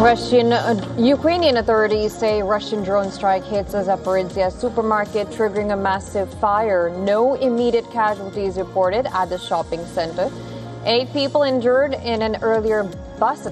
Ukrainian authorities say Russian drone strike hits a Zaporizhzhia supermarket, triggering a massive fire. No immediate casualties reported at the shopping center. 8 people injured in an earlier bus